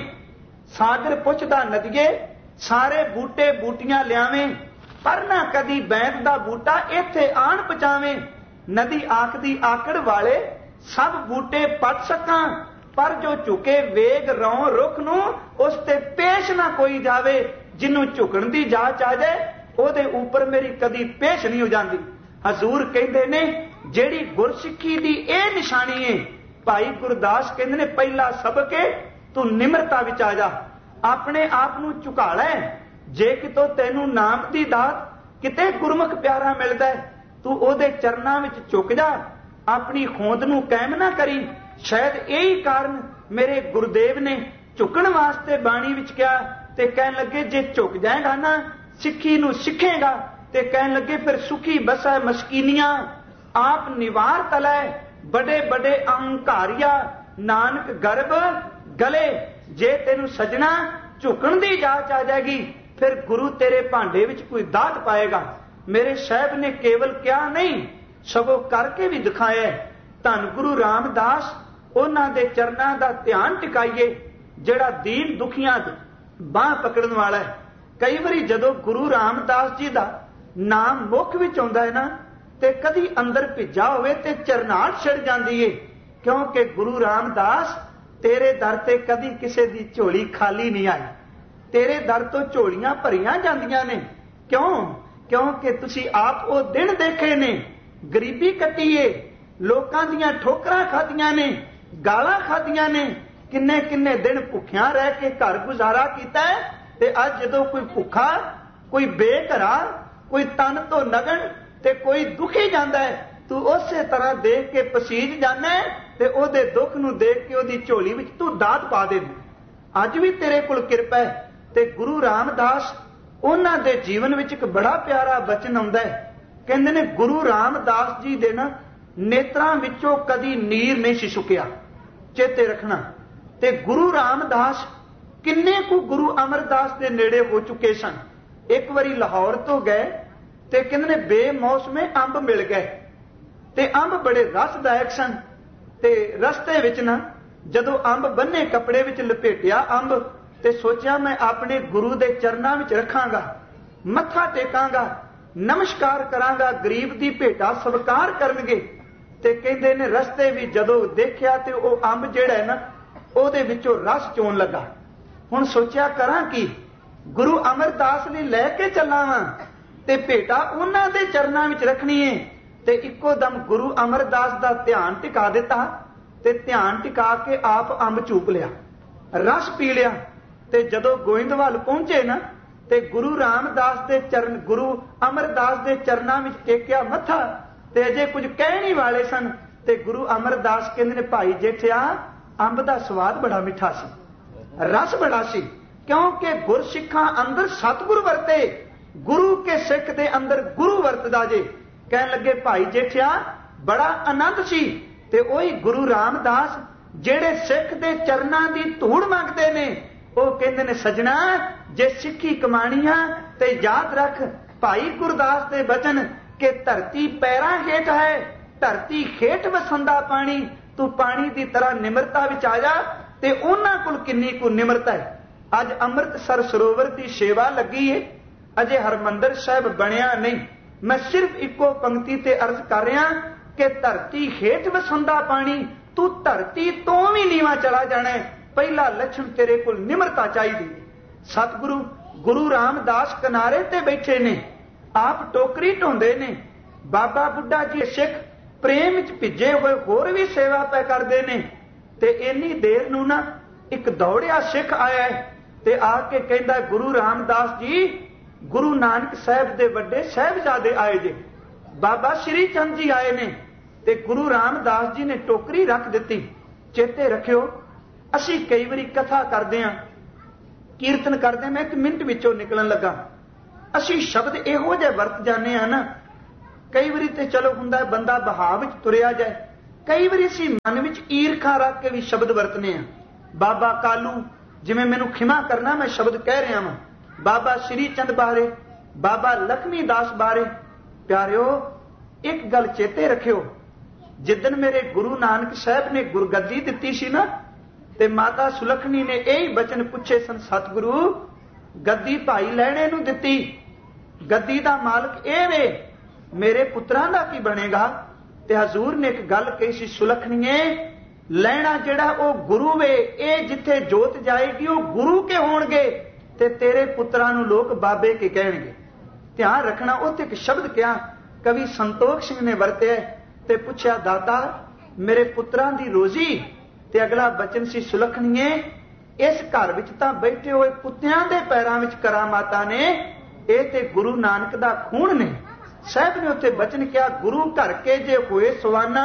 ਸਾਗਰ ਪੁੱਛਦਾ ਨਦੀਏ ਸਾਰੇ ਬੂਟੇ ਬੂਟੀਆਂ ਲਿਆਵੇਂ, ਪਰ ਨਾ ਕਦੀ ਬੈਂਤ ਦਾ ਬੂਟਾ ਇੱਥੇ ਆਣ ਪਹੁੰਚਾਵੇਂ। ਨਦੀ ਆਖਦੀ ਆਕੜ ਵਾਲੇ ਸਭ ਬੂਟੇ ਪੱਟ ਸਕਾਂ, ਪਰ ਜੋ ਝੁਕੇ ਵੇਗ ਰੌਂ ਰੁੱਖ ਨੂੰ ਉਸ ਤੇ ਪੇਸ਼ ਨਾ ਕੋਈ ਜਾਵੇ। ਜਿਹਨੂੰ ਝੁਕਣ ਦੀ ਜਾਚ ਆ ਜਾਏ ਉਹਦੇ ਉੱਪਰ ਮੇਰੀ ਕਦੀ ਪੇਸ਼ ਨਹੀਂ ਹੋ ਜਾਂਦੀ। ਹਜ਼ੂਰ ਕਹਿੰਦੇ ਨੇ ਜਿਹੜੀ ਗੁਰਸਿੱਖੀ ਦੀ ਇਹ ਨਿਸ਼ਾਨੀ ਹੈ, ਭਾਈ ਗੁਰਦਾਸ ਕਹਿੰਦੇ ਨੇ ਪਹਿਲਾ ਸਬਕ ਹੈ ਤੂੰ ਨਿਮਰਤਾ ਵਿੱਚ ਆ ਜਾ, ਆਪਣੇ ਆਪ ਨੂੰ ਝੁਕਾ ਲੈ। ਜੇ ਕਿਤੋਂ ਤੈਨੂੰ ਨਾਮ ਦੀ ਦਾਤ ਕਿਤੇ ਗੁਰਮੁਖ ਪਿਆਰਾ ਮਿਲਦਾ ਤੂੰ ਉਹਦੇ ਚਰਨਾਂ ਵਿੱਚ ਝੁਕ ਜਾ, ਆਪਣੀ ਹੋਂਦ ਨੂੰ ਕਾਇਮ ਨਾ ਕਰੀ। ਸ਼ਾਇਦ ਇਹੀ ਕਾਰਨ ਮੇਰੇ ਗੁਰਦੇਵ ਨੇ ਝੁਕਣ ਵਾਸਤੇ ਬਾਣੀ ਵਿੱਚ ਕਿਹਾ ਤੇ ਕਹਿਣ ਲੱਗੇ ਜੇ ਝੁਕ ਜਾਏਗਾ ਨਾ ਸਿੱਖੀ ਨੂੰ ਸਿੱਖੇਗਾ ਤੇ ਕਹਿਣ ਲੱਗੇ ਫਿਰ ਸੁਖੀ ਬਸੈ ਮਸਕੀਨੀਆਂ ਆਪ ਨਿਵਾਰ ਤਲੈ ਬੜੇ ਬੜੇ ਅਹੰਕਾਰੀਆ ਨਾਨਕ ਗਰਭ ਗਲੇ। ਜੇ ਤੈਨੂੰ ਸਜਣਾ ਝੁਕਣ ਦੀ ਜਾਚ ਆ ਜਾਏਗੀ ਫਿਰ ਗੁਰੂ ਤੇਰੇ ਭਾਂਡੇ ਵਿੱਚ ਕੋਈ ਦਾਤ ਪਾਏਗਾ। ਮੇਰੇ ਸਾਹਿਬ ਨੇ ਕੇਵਲ ਕਿਹਾ ਨਹੀਂ ਸਗੋਂ ਕਰਕੇ ਵੀ ਦਿਖਾਇਆ। ਧੰਨ ਗੁਰੂ ਰਾਮਦਾਸ ਉਹਨਾਂ ਦੇ ਚਰਨਾਂ ਦਾ ਧਿਆਨ ਟਿਕਾਈਏ ਜਿਹੜਾ ਦੀਨ ਦੁਖੀਆਂ ਦੀ ਬਾਂਹ ਪਕੜਨ ਵਾਲਾ ਹੈ। ਕਈ ਵਾਰੀ ਜਦੋਂ ਗੁਰੂ ਰਾਮਦਾਸ ਜੀ ਦਾ ਨਾਮ ਮੁੱਖ ਵਿੱਚ ਆਉਂਦਾ ਹੈ ਨਾ ਤੇ ਕਦੀ ਅੰਦਰ ਭਿੱਜਾ ਹੋਵੇ ਤੇ ਚਰਨਾਹਟ ਛਿੜ ਜਾਂਦੀ ਏ, ਕਿਉਂਕਿ ਗੁਰੂ ਰਾਮਦਾਸ ਤੇਰੇ ਦਰ ਤੇ ਕਦੀ ਕਿਸੇ ਦੀ ਝੋਲੀ ਖਾਲੀ ਨਹੀਂ ਆਈ। ਤੇਰੇ ਦਰ ਤੋਂ ਝੋਲੀਆਂ ਭਰੀਆਂ ਜਾਂਦੀਆਂ ਨੇ। ਕਿਉਂ? ਕਿਉਂਕਿ ਤੁਸੀਂ ਆਪ ਉਹ ਦਿਨ ਦੇਖੇ ਨੇ, ਗਰੀਬੀ ਕੱਟੀ ਏ, ਲੋਕਾਂ ਦੀਆਂ ਠੋਕਰਾਂ ਖਾਧੀਆਂ ਨੇ, ਗਾਲਾਂ ਖਾਧੀਆਂ ਨੇ, ਕਿੰਨੇ ਕਿੰਨੇ ਦਿਨ ਭੁੱਖਿਆਂ ਰਹਿ ਕੇ ਘਰ ਗੁਜ਼ਾਰਾ ਕੀਤਾ ਹੈ। ਤੇ ਅੱਜ ਜਦੋਂ ਕੋਈ ਭੁੱਖਾ, ਕੋਈ ਬੇਘਰਾ, ਕੋਈ ਤਨ ਤੋਂ ਨਗਨ ਤੇ ਕੋਈ ਦੁਖੀ ਜਾਂਦਾ ਹੈ ਤੂੰ ਉਸੇ ਤਰ੍ਹਾਂ ਦੇਖ ਕੇ ਪਸੀਜ ਜਾਂਦਾ ਤੇ ਉਹਦੇ ਦੁੱਖ ਨੂੰ ਦੇਖ ਕੇ ਉਹਦੀ ਝੋਲੀ ਵਿੱਚ ਤੂੰ ਦਾਤ ਪਾ ਦੇ। ਅੱਜ ਵੀ ਤੇਰੇ ਕੋਲ ਕਿਰਪਾ ਹੈ। ਤੇ ਗੁਰੂ ਰਾਮਦਾਸ ਉਹਨਾਂ ਦੇ ਜੀਵਨ ਵਿੱਚ ਇੱਕ ਬੜਾ ਪਿਆਰਾ ਬਚਨ ਆਉਂਦਾ ਹੈ। ਕਹਿੰਦੇ ਨੇ ਗੁਰੂ ਰਾਮਦਾਸ ਜੀ ਦੇ ਨਾ ਨੇਤਰਾਂ ਵਿੱਚੋਂ ਕਦੀ ਨੀਰ ਨਹੀਂ ਸੀ ਸੁੱਕਿਆ, ਚੇਤੇ ਰੱਖਣਾ। ਤੇ ਗੁਰੂ ਰਾਮਦਾਸ ਕਿੰਨੇ ਕੁ ਗੁਰੂ ਅਮਰਦਾਸ ਦੇ ਨੇੜੇ ਹੋ ਚੁੱਕੇ ਸਨ। ਇੱਕ ਵਾਰੀ ਲਾਹੌਰ ਤੋਂ ਗਏ ਤੇ ਕਹਿੰਦੇ ਨੇ ਬੇਮੌਸਮੇ ਅੰਬ ਮਿਲ ਗਏ ਤੇ ਅੰਬ ਬੜੇ ਰਸਦਾਇਕ ਸਨ। ਤੇ ਰਸਤੇ ਵਿੱਚ ਨਾ ਜਦੋਂ ਅੰਬ ਬੰਨੇ ਕੱਪੜੇ ਵਿੱਚ ਲਪੇਟਿਆ ਅੰਬ ਤੇ ਸੋਚਿਆ ਮੈਂ ਆਪਣੇ ਗੁਰੂ ਦੇ ਚਰਨਾਂ ਵਿੱਚ ਰੱਖਾਂਗਾ, ਮੱਥਾ ਟੇਕਾਂਗਾ, ਨਮਸਕਾਰ ਕਰਾਂਗਾ, ਗਰੀਬ ਦੀ ਭੇਟਾ ਸਵੀਕਾਰ ਕਰਨਗੇ। ਤੇ ਕਹਿੰਦੇ ਨੇ ਰਸਤੇ ਵੀ ਜਦੋਂ ਦੇਖਿਆ ਤੇ ਉਹ ਅੰਬ ਜਿਹੜਾ ਹੈ ਨਾ ਉਹਦੇ ਵਿੱਚੋਂ ਰਸ ਚੋਣ ਲੱਗਾ। ਹੁਣ ਸੋਚਿਆ ਕਰਾਂ ਕੀ, ਗੁਰੂ ਅਮਰਦਾਸ ਲਈ ਲੈ ਕੇ ਚੱਲਾਂ ਵਾਂ ਤੇ ਭੇਟਾ ਉਹਨਾਂ ਦੇ ਚਰਨਾਂ ਵਿੱਚ ਰੱਖਣੀ ਏ। ਤੇ ਇੱਕੋ ਦਮ ਗੁਰੂ ਅਮਰਦਾਸ ਦਾ ਧਿਆਨ ਟਿਕਾ ਦਿੱਤਾ ਤੇ ਧਿਆਨ ਟਿਕਾ ਕੇ ਆਪ ਅੰਬ ਚੂਪ ਲਿਆ, ਰਸ ਪੀ ਲਿਆ। ਤੇ ਜਦੋਂ ਗੋਇੰਦਵਾਲ ਪਹੁੰਚੇ ਨਾ ਤੇ ਗੁਰੂ ਰਾਮਦਾਸ ਦੇ ਚਰਨ, ਗੁਰੂ ਅਮਰਦਾਸ ਦੇ ਚਰਨਾਂ ਵਿੱਚ ਟੇਕਿਆ ਮੱਥਾ ਤੇ ਅਜੇ ਕੁਝ ਕਹਿਣ ਹੀ ਵਾਲੇ ਸਨ। ਤੇ ਗੁਰੂ ਅਮਰਦਾਸ ਕਹਿੰਦੇ ਨੇ ਭਾਈ ਜੇਠਿਆ ਅੰਬ ਦਾ ਸਵਾਦ ਬੜਾ ਮਿੱਠਾ ਸੀ, ਰਸ ਬੜਾ ਸੀ, ਕਿਉਂਕਿ ਗੁਰਸਿੱਖਾਂ ਅੰਦਰ ਸਤਿਗੁਰ ਵਰਤੇ, ਗੁਰੂ ਕੇ ਸਿੱਖ ਦੇ ਅੰਦਰ ਗੁਰੂ ਵਰਤਦਾ ਜੇ। ਕਹਿਣ ਲੱਗੇ ਭਾਈ ਜੇਠਿਆ ਬੜਾ ਆਨੰਦ ਸੀ। ਤੇ ਉਹੀ ਗੁਰੂ ਰਾਮਦਾਸ ਜਿਹੜੇ ਸਿੱਖ ਦੇ ਚਰਨਾਂ ਦੀ ਧੂੜ ਮੰਗਦੇ ਨੇ ਉਹ ਕਹਿੰਦੇ ਨੇ ਸਜਣਾ ਜੇ ਸਿੱਖੀ ਕਮਾਣੀਆਂ ਤੇ ਯਾਦ ਰੱਖ ਭਾਈ ਗੁਰਦਾਸ ਦੇ ਬਚਨ ਕਿ ਧਰਤੀ ਪੈਰਾਂ ਹੇਠ ਹੈ, ਧਰਤੀ ਹੇਠ ਵਸੰਦਾ ਪਾਣੀ। ਤੂੰ ਪਾਣੀ ਦੀ ਤਰ੍ਹਾਂ ਨਿਮਰਤਾ ਵਿੱਚ ਆ ਜਾ। ਤੇ ਉਹਨਾਂ ਕੋਲ ਕਿੰਨੀ ਕੁ ਨਿਮਰਤਾ ਹੈ। ਅੱਜ ਅੰਮ੍ਰਿਤਸਰ ਸਰੋਵਰ ਦੀ ਸੇਵਾ ਲੱਗੀ ਏ, ਅਜੇ ਹਰਮੰਦਰ ਸਾਹਿਬ ਬਣਿਆ ਨਹੀਂ। ਮੈਂ ਸਿਰਫ ਇੱਕੋ ਪੰਕਤੀ ਤੇ ਅਰਜ਼ ਕਰ ਰਿਹਾ ਕਿ ਧਰਤੀ ਹੇਠ ਵਸੰਦਾ ਪਾਣੀ, ਤੂੰ ਧਰਤੀ ਤੋਂ ਵੀ ਨੀਵਾਂ ਚਲਾ ਜਾਣਾ। ਪਹਿਲਾ ਲੱਛਣ ਤੇਰੇ ਕੋਲ ਨਿਮਰਤਾ ਚਾਹੀਦੀ। ਸਤਿਗੁਰੂ ਗੁਰੂ ਰਾਮਦਾਸ ਕਿਨਾਰੇ ਤੇ ਬੈਠੇ ਨੇ, ਆਪ ਟੋਕਰੀ ਢੋਂਦੇ ਨੇ। ਬਾਬਾ ਬੁੱਢਾ ਜੀ ਸਿੱਖ ਪ੍ਰੇਮ ਵਿੱਚ ਭਿੱਜੇ ਹੋਏ ਹੋਰ ਵੀ ਸੇਵਾ ਪੈ ਕਰਦੇ ਨੇ। ਤੇ ਇੰਨੀ ਦੇਰ ਨੂੰ ਨਾ ਇੱਕ ਦੌੜਿਆ ਸਿੱਖ ਆਇਆ ਤੇ ਆ ਕੇ ਕਹਿੰਦਾ ਗੁਰੂ ਰਾਮਦਾਸ ਜੀ ਗੁਰੂ ਨਾਨਕ ਸਾਹਿਬ ਦੇ ਵੱਡੇ ਸਾਹਿਬਜ਼ਾਦੇ ਆਏ ਜੇ, ਬਾਬਾ ਸ਼੍ਰੀ ਚੰਦ ਜੀ ਆਏ ਨੇ। ਤੇ ਗੁਰੂ ਰਾਮਦਾਸ ਜੀ ਨੇ ਟੋਕਰੀ ਰੱਖ ਦਿੱਤੀ। ਚੇਤੇ ਰੱਖਿਓ ਅਸੀਂ ਕਈ ਵਾਰੀ ਕਥਾ ਕਰਦੇ ਹਾਂ, ਕੀਰਤਨ ਕਰਦੇ, ਮੈਂ ਇੱਕ ਮਿੰਟ ਵਿੱਚੋਂ ਨਿਕਲਣ ਲੱਗਾ, ਅਸੀਂ ਸ਼ਬਦ ਇਹੋ ਜਿਹੇ ਵਰਤ ਜਾਂਦੇ ਹਾਂ ਨਾ कई वारी ते चलो हुंदा बंदा बहाव विच तुरिया जाए, कई वारी असीं मन विच ईरखा रख के भी शब्द वरतने आ। बाबा कालू जिवें मैनूं खिमा करना, मैं शब्द कह रहा वां, बाबा श्री चंद बारे, बाबा लक्ष्मी दास बारे। प्यारिओ एक गल चेते रखियो, जिदन मेरे गुरु नानक साहब ने गुरगद्दी दित्ती सी ना, ते माता सुलखनी ने यही बचन पूछे सन, सतगुरु गद्दी भाई लैणे नूं दित्ती, गद्दी दा मालक ए वे, मेरे पुत्रां दा की बनेगा? ते हजूर ने एक गल कही सी, सुलखनीए लैणा जिहड़ा ओ गुरु वे, ए जिथे जोत जाएगी ओ गुरु के होणगे, ते तेरे पुत्रां नूं लोक बाबे के कहणगे। ध्यान रखना, उत्थे एक शब्द क्या कवि संतोख सिंह ने वरतिया ते पुछया, दाता मेरे पुत्रां दी रोजी? ते अगला बचन सी, सुलखनीए इस घर विच तां बैठे होए कुत्तियां दे पैरां विच करामातां ने, ए ते गुरु नानक दा खून ने। साहब ने उत्थे बचन किया, गुरु घर के जे होए सवाना,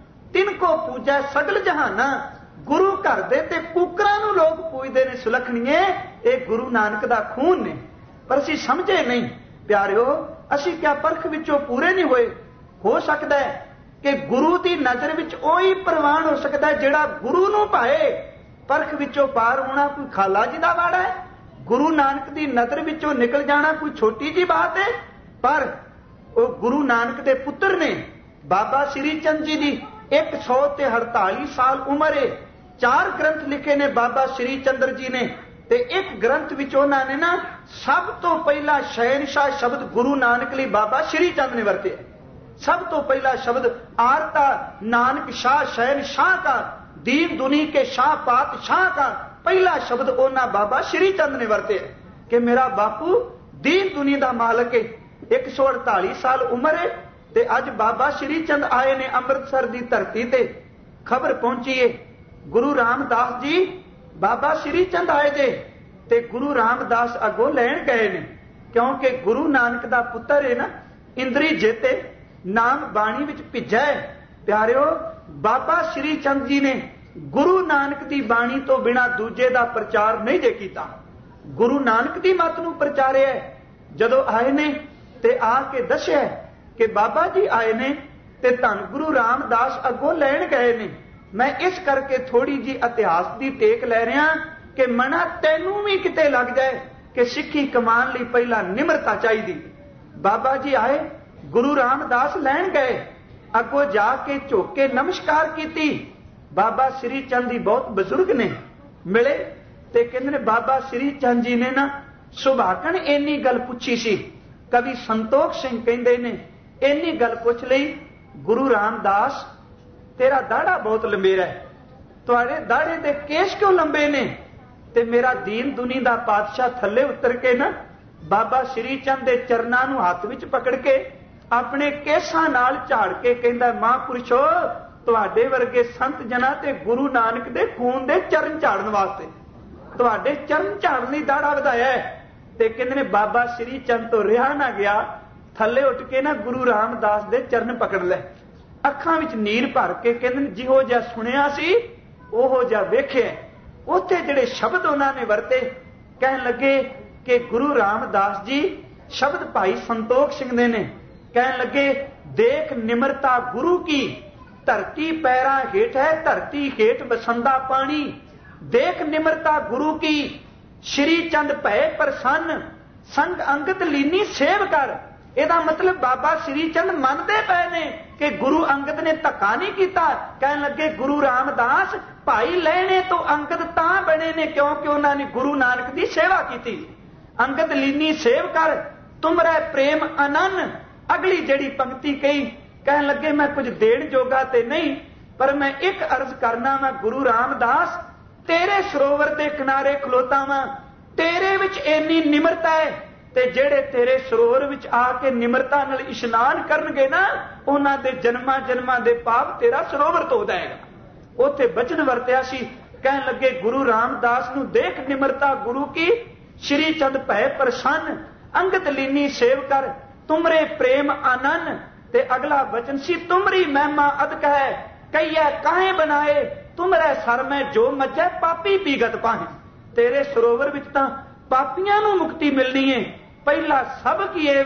तिनको पूजा सगल जहाना। गुरु घर दे ते कुकरां नूं लोग पूजदे ने, सुलखनीए ए गुरु नानक दा खून ने। पर असीं समझे नहीं प्यारिओ, असीं क्या परख विचों पूरे नहीं होए? हो सकदा है कि गुरु की नज़र विच ओही प्रवान हो सकता है जिहड़ा गुरु नूं भाए। परख विचों पार होना कोई खाला जी दा वाड़ा है, गुरु नानक की नज़र विचों निकल जाना कोई छोटी जी बात है। पर वो गुरु नानक के पुत्र ने, बाबा श्री चंद जी की एक सौ ते अड़ताली साल उम्र है, चार ग्रंथ लिखे ने बाबा श्री चंद्र जी ने, ते एक ग्रंथ विच उन्हां ने ना सब तो पहला शहनशाह शब्द गुरु नानक लई बाबा श्री चंद ने वरते। सब तो पहला शब्द आरता नानक शाह शहनशाह का, दीन दुनी के शाह पातशाह का पहला शब्द ओना बाबा श्री चंद ने वरते कि मेरा बापू दीन दुनी का मालक है। एक सौ अड़ताली साल उम्र है ते अज बाबा श्री चंद आए ने अमृतसर की धरती ते। खबर पहुंची है गुरु रामदास जी बाबा श्री चंद आए जे, ते गुरु रामदास अगों लैण गए ने, क्योंकि गुरु नानक दा पुत्र है ना इंद्री जेते, नाम बाणी विच भिजा है। प्यारिओ बाबा श्री चंद जी ने गुरु नानक दी बाणी तो बिना दूजे दा प्रचार नहीं जे कीता, गुरु नानक दी मत नूं प्रचारिया। जदों आए ने ते आके दस्सिया कि बाबा जी आए ने ते धन गुरु रामदास अगों लैण गए ने। मैं इस करके थोड़ी जी इतिहास की टेक लै रहा कि मना तैनूं भी किते लग जाए कि सिੱਖੀ कमान लई पहला निमरता चाहिदी। बाबा जी आए, गुरु रामदास लैण गए, अगों जाके झुक के नमस्कार की। बाबा श्री चंद जी बहुत बजुर्ग ने, मिले ते कहंदे ने बाबा श्री चंद जी ने ना सुभागण इन्नी गल पुछी सी। कवि संतोख सिंह कहंदे ने इन्नी गल पुछ लई, गुरु रामदास तेरा दाड़ा बहुत लंबेरा है, तुहाडे दाड़े दे केस क्यों लंबे ने? ते मेरा दीन दुनी दा पातशाह थल्ले उतर के ना बाबा श्री चंद दे चरनां नूं हत्थ विच पकड़ के अपने केसां नाल झाड़ के कहंदा, महापुरुषो तुहाडे वर्गे संत जना ते गुरु नानक दे खून दे चरण झाड़न वास्ते तुहाडे चरण झाड़न लई दाड़ा वधाया है। ते कहंदे ने बाबा श्री चंद तो रिहा ना गया, थल्ले उठ के ना गुरु रामदास दे चरण पकड़ ले, अखां विच नीर भर के कहंदे जिहो जिहा सुनिया सी ओहो जिहा वेखिया। उत्थे जिहड़े शब्द उन्होंने वरते, कहन लगे कि गुरु रामदास जी शब्द भाई संतोख सिंह दे ने, कहन लगे देख निमरता गुरु की, धरती पैरां हेठ है धरती हेठ बसंदा पानी, देख निमरता गुरु की, श्री चंद भय प्रसन्न, संग अंगत लीनी सेव कर। ਇਹਦਾ मतलब बाबा श्री चंद मनते पे ने कि गुरु अंगद ने धक्का नहीं किया। कहन लगे गुरु रामदास भाई लैने तो अंगद तां बने ने क्योंकि उन्होंने गुरु नानक की सेवा की। अंगद लीनी सेव कर तुमरा प्रेम अनन। अगली जड़ी पंक्ति कही, कहन लगे मैं कुछ देण जोगा ते नहीं, पर मैं एक अर्ज करना मैं गुरु रामदास तेरे सरोवर के किनारे खलोता वा, तेरे विच इन्नी निमरता है ते जेड़े तेरे सरोवर विच आके निमरता नाल इशनान करनगे ना उन्हां दे जन्मां जन्मां दे पाप तेरा सरोवर धो देगा। उत्थे बचन वरतिया सी, कहन लगे गुरु रामदास नूं देख निमरता गुरु की, श्री चंद भय प्रसन्न, अंगत लीनी सेव कर तुमरे प्रेम आनन। ते अगला वचन सी तुमरी महिमा अदक है, कहिए काहे बनाए तुमरे सर में जो मज्जै पापी पीगत पाहे। तेरे सरोवर विच तां पापियां नूं मुक्ति मिलनी है, पहला सब की वे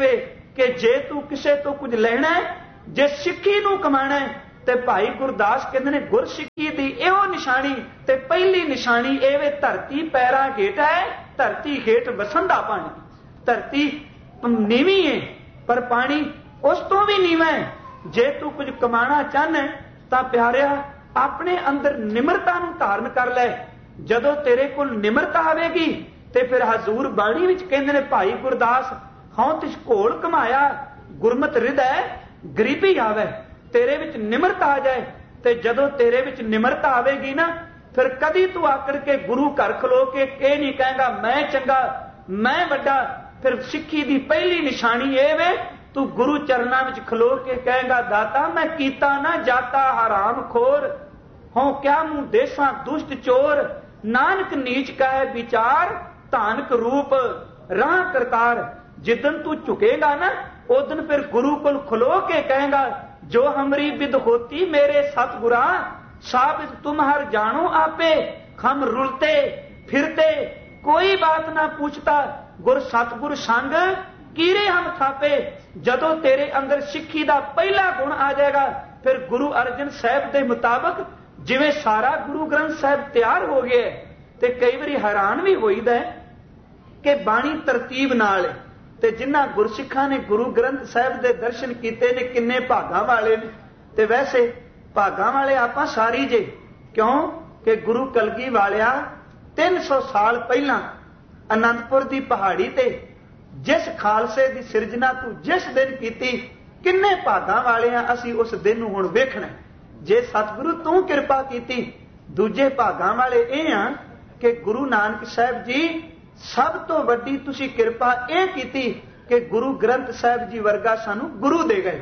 कि जे तू किसे तो कुछ लेना है, जे सिक्खी नूं कमाना है, ते भाई गुरदास कहते ने गुर सिक्खी दी इहो निशानी ते पहली निशानी ए वे धरती पैरां हेठ है, धरती हेठ वसंदा पानी। धरती नीवी है पर पानी उस तो भी नीवा है। जे तू कुछ कमाना चाहना तां प्यारिया अपने अंदर निमरता नूं धारण कर लै। जदों तेरे कोल निमरता आवेगी ते फिर हजूर बाणी विच कहंदे ने भाई गुरदास हौं तिस घोल कमाया गुरमत हृदय गरीबी आवे। तेरे विच निमरता आ जाए ते जदों तेरे विच निमरता आवेगी ना फिर कदी तू आकड़ के गुरु घर खलो के ये नहीं कहेगा मैं चंगा मैं वड्डा। फिर सिक्खी दी पहली निशानी ये वे तू गुरु चरना विच खलो के कहेगा दाता मैं कीता ना जाता हराम खोर, हों क्या मुंह देसा दुष्ट चोर। नानक नीच का है विचार धानक रूप राह करतार। जिदन तू झुकेगा ना उदन फिर गुरु को खलो के कहेगा जो हमारी विद होती मेरे सतगुरा साबित तुम हर जानो आपे। हम रुलते फिरते कोई बात ना पूछता गुर सतगुर संग कीरे हम थापे। जदों तेरे अंदर सिक्खी दा पहला गुण आ जाएगा फिर गुरु अर्जन साहब के मुताबिक जिवें सारा गुरु ग्रंथ साहब तैयार हो गया ते कई बारी हैरान भी होईदा है कि बाणी तरतीब नाल ते जिन्हां गुरसिखां ने गुरु ग्रंथ साहब के दर्शन कीते ने किन्ने भागां वाले ने। ते वैसे भागां वाले आपां सारी जे क्यों कि गुरु कलगी वालिया तीन सौ साल पहला आनंदपुर की पहाड़ी ते जिस खालसे की सिरजना तू जिस दिन कीती किन्ने भागां वाले आ असीं उस दिन हुण वेखणा। जे सतगुरु तू किरपा कीती दूजे भागां वाले ये आ कि गुरु नानक साहब जी सब तो वड्डी तुसी किरपा यह कीती कि गुरु ग्रंथ साहब जी वर्गा सानू गुरु दे गए।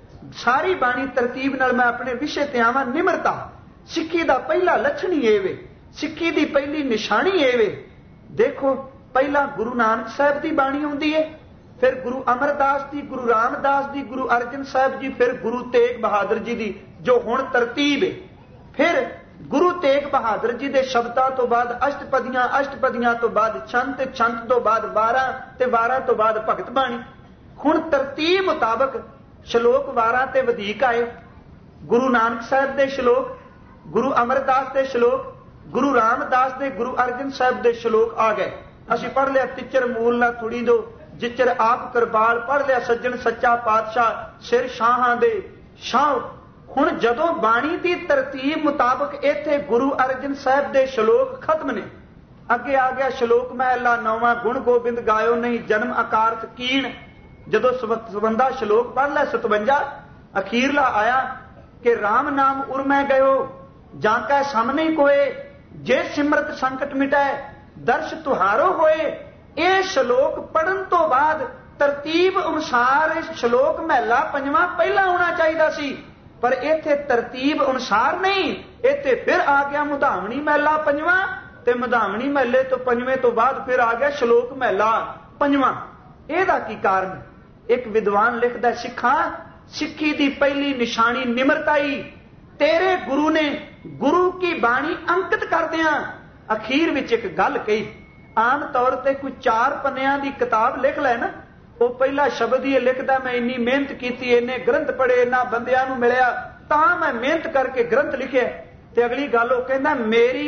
सारी बाणी तरतीब नाल मैं अपने विषय ते आवां निमरता। सिक्खी दा पहला लक्षण ही ये वे, सिक्खी दी पहली निशानी ये वे। देखो पहला गुरु नानक साहब की बाणी आउंदी है, फिर गुरु अमरदास की, गुरु रामदास की, गुरु अर्जन साहब जी, फिर गुरु तेग बहादुर जी की जो हुण तरतीब है। फिर गुरु तेग बहादुर जी के शब्दां तो बाद अष्टपदियां, अष्टपदियां तो बाद छंत, छंत तो बाद वारां ते वारां तो बाद भगत बाणी। हुण तरतीब मुताबक श्लोक वारां ते वधीक आए। गुरु नानक साहब के श्लोक, गुरु अमरदास के श्लोक, गुरु रामदास के, गुरु अर्जन साहब के श्लोक आ गए। असीं पढ़ लिया तिचर मूल ना थुड़ी दो जिचर आप करबाल, पढ़ लिया सज्जन सच्चा पातशाह सिर शाहां दे शाह। हुण जदों बाणी की तरतीब मुताबक इत्थे गुरु अर्जन साहब के श्लोक खत्म ने, अगे आ गया श्लोक महला नौवां गुण गोबिंद गायो नहीं जन्म अकारथ कीण। जदों सबंधा श्लोक पढ़ लिया सतवंजा अखीरला आया कि राम नाम उर्मै गयो जांकै सामने कोए जे सिमरत संकट मिटाए दर्श तुहारो होए। यह श्लोक पढ़न तो बाद तरतीब अनुसार इस श्लोक महला पंजवां पहला होना चाहिए सी, पर इत्थे तरतीब अनुसार नहीं। इत्थे फिर आ गया मुधावनी महला पंजवां ते मुधावनी महले तो पंजवें तो बाद फिर आ गया श्लोक महला पंजवां। इहदा की कारण? एक विद्वान लिखदा सिखा सिक्खी दी पहली निशानी निमरताई। तेरे गुरु ने गुरु की बाणी अंकित करदियां अखीर विच एक गल कही। आम तौर पर कोई चार पन्नियां दी किताब लिख लै ना, वो पहला शब्द ही लिखदा मैं इन्नी मेहनत की, इन्ने ग्रंथ पढ़े, इन्ना बंदियां नूं मिलिया तां मैं मेहनत करके ग्रंथ लिखे। ते अगली गल वो कहंदा मेरी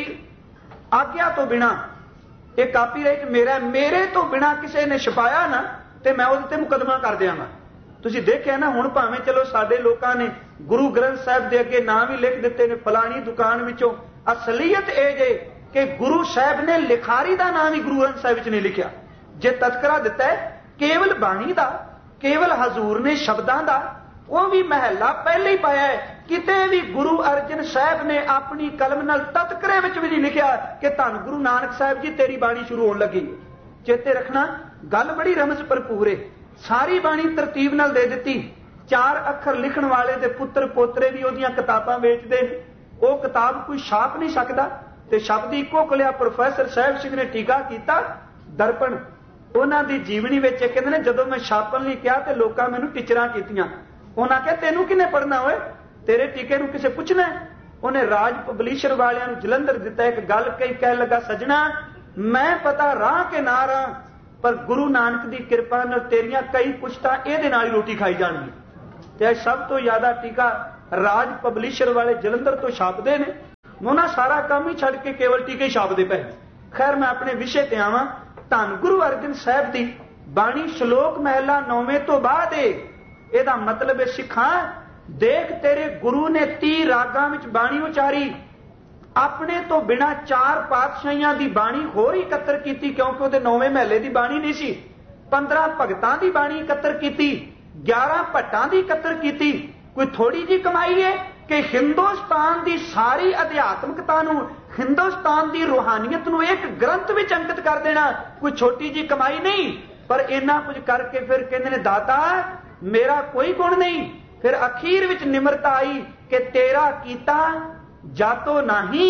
आग्या तो बिना ये कापीराइट मेरा, मेरे तो बिना किसी ने छपाया ना ते मैं उहदे ते मुकदमा कर दियाँगा। तुसीं देखिया ना हुण भावें चलो साडे लोकां ने गुरु ग्रंथ साहब दे अगे नाम ही लिख दिते ने फलानी दुकान विचों। असलीयत ये जे कि गुरु साहब ने लिखारी का नाम ही गुरु ग्रंथ साहब नहीं लिखा। जे तस्करा दिता है केवल बाणी का, केवल हजूर ने शब्दां का, वो भी महला पहले ही पाया है। किते भी गुरु अर्जन साहब ने अपनी कलम नाल तस्करे विच भी नहीं लिखा कि धन गुरु नानक साहब जी तेरी बाणी शुरू होने लगी। चेते रखना गल बड़ी रमज भरपूर है। सारी बाणी तरतीब नाल दे दिती। चार अखर लिखण वाले दे पुत्र पोतरे भी ओदियां किताबां वेचदे ने, वो किताब कोई छाप नहीं सकदा। ते शब्द इको कलिया प्रोफैसर साहब सिंह ने टीका किया दर्पण उन्हां दी जीवनी विच कहंदे ने जदों मैं छापण लई कहा ते लोकां मैनूं टीचरां कीतीआं। उन्हां कहा तैनूं किने पढ़ना होए, तेरे टीके नूं किसे पुछना। उन्हें राज पबलिशर वालियां नूं जलंधर दिता। एक गल कही कह लगा सजना मैं पता राह के ना राह पर गुरु नानक की कृपा नाल तेरियां कई पुश्तां इहदे नाल ही रोटी खाई जाणगी। ते सब तो ज्यादा टीका राज पबलिशर वाले जलंधर तो छापदे ने, उन्हां सारा काम ही छड़ के केवल टीके छापदे पे। खैर मैं अपने विषय ते आवां। धन गुरु अर्जन साहब दी बाणी श्लोक महला नौवें तो बाद इहदा मतलब है सिखां देख तेरे गुरु ने तीह रागां विच बाणी उचारी, अपने तो बिना चार पातशाहियां दी बाणी होर ही इकत्तर कीती, क्योंकि उहदे नौवें महले दी बाणी नहीं सी। पंद्रह भगतां दी बाणी इकत्तर कीती, ग्यारह भट्टां दी इकत्तर कीती। कोई थोड़ी जी कमाई है कि हिंदुस्तान दी सारी अध्यात्मकता नूं, हिंदुस्तान दी रूहानियत नूं एक ग्रंथ विच अंकित कर देना कोई छोटी जी कमाई नहीं। पर इन्ना कुछ करके फिर कहंदे ने दाता मेरा कोई गुण नहीं। फिर अखीर विच निमरता आई कि तेरा कीता जातो नहीं,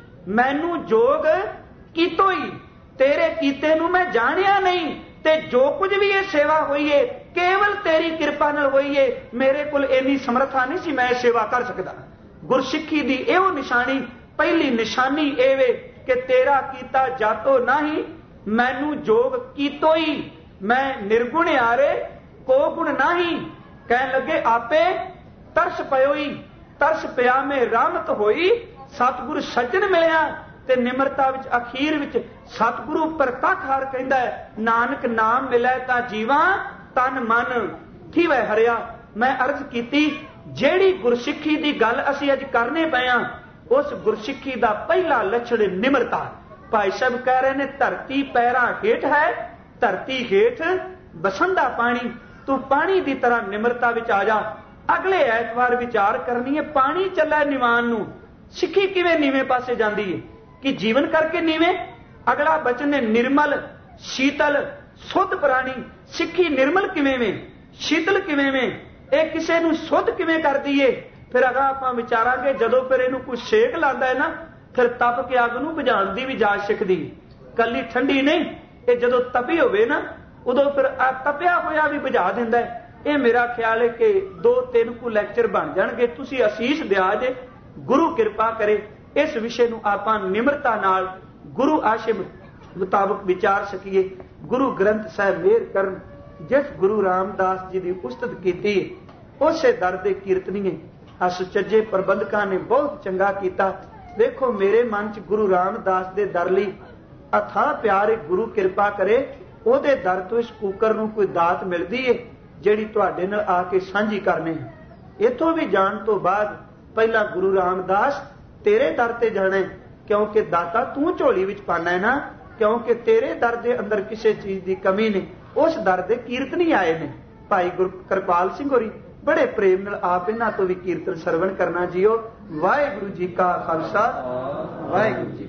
मैनू जोग कीतो ही, तेरे कीते नूं मैं जानिया नहीं, ते जो कुछ भी ये सेवा हुई है केवल तेरी कृपा नाल हुई है। मेरे कोल इन्नी समर्था नहीं सी मैं सेवा कर सकदा। गुरसिੱਖੀ दी एहो निशानी, पहली निशानी एह वे कि तेरा कीता जातो नहीं, मैनू जोग कीतो ही, मैं निर्गुण आरे को गुण नहीं। कहन लगे आपे तरस पयो ही, तरस पिया में रहमत होई, सतगुरु सज्जन मिलिया। ते निमरता विच अखीर विच सतगुरु प्रतख हर कहंदा है नानक नाम मिलै तां जीवा तन मन थीवै हरिया। मैं अर्ज कीती जेड़ी गुरसिੱਖੀ दी गल असीं अज करने पए हां उस गुरसिੱਖੀ दा पहला लक्षण निमरता। भाई साहब कह रहे ने धरती पैरां हेठ है, धरती हेठ बसंदा पानी, तू पानी की तरह निमरता विच आ जा। अगले ऐतवार विचार करनी है पानी चला निवान नूं, सिੱਖੀ किवें नीवें पासे जांदी है कि जीवन करके नीवें। अगला बचन है निर्मल शीतल शुद्ध प्राणी। सिੱਖੀ निर्मल किवें में, शीतल किवें में, ਇਹ ਕਿਸੇ ਨੂੰ शुद्ध किवें करदी है। फिर अगर आप विचारांगे जदों फिर इहनूं कोई सेक लांदा है ना, फिर तप के अग नूं बुझाउण दी भी जाच सिखदी। कल्ली ठंडी नहीं, ये जदों तपी होवे ना उदों फिर आ तपिया होया भी बुझा दिंदा है। ਇਹ मेरा ख्याल है कि दो तीन को लैक्चर बन जाणगे। तुसीं असीस दिया जे, गुरु किरपा करे इस विषय नूं आपां निमरता नाल गुरु आशिम मुताबक विचार सकीए। गुरु ग्रंथ साहिब मेहर करन, जिस गुरु रामदास जी की उस्तत की उसे दर दे कीर्तनीए आ सुचज्जे प्रबंधकां ने बहुत चंगा किया। देखो मेरे मन च गुरु रामदास दे दर लई अथाह प्यार है। गुरु किरपा करे ओदे दर तो इस कूकर नूं कोई दात मिलदी है जिहड़ी तुहाडे नाल आके सांझी करनी है। इथों भी जाण तो बाद पहला गुरु रामदास तेरे दर ते जाना है, क्योंकि दाता तू झोली विच पाना है ना, क्योंकि तेरे दर दे अंदर किसी चीज की कमी नहीं। उस दर दे कीर्तनी आए ने। भाई गुरु कृपाल सिंह होरी बड़े प्रेम नाल आप इन्हां तो भी कीर्तन सरवण करना जियो। वाहिगुरू जी का खालसा, वाहिगुरू जी।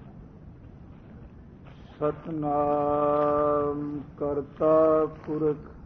सतनाम करता पुरख